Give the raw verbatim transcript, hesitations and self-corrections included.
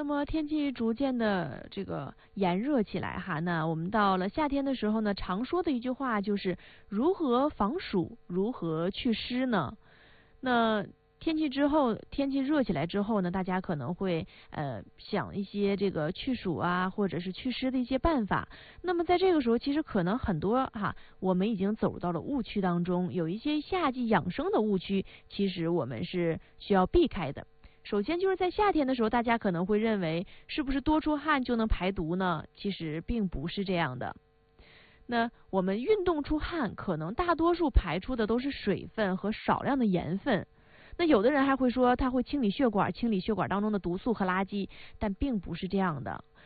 么天气逐渐的这个炎热起来哈，那我们到了夏天的时候呢，常说的一句话就是如何防暑，如何祛湿呢？那天气之后，天气热起来之后呢，大家可能会呃想一些这个去暑啊，或者是祛湿的一些办法。那么在这个时候，其实可能很多哈，我们已经走到了误区当中，有一些夏季养生的误区，其实我们是需要避开的。首先就是在夏天的时候，大家可能会认为是不是多出汗就能排毒呢？其实并不是这样的。那我们运动出汗，可能大多数排出的都是水分和少量的盐分。那有的人还会说他会清理血管，清理血管当中的毒素和垃圾，但并不是这样的。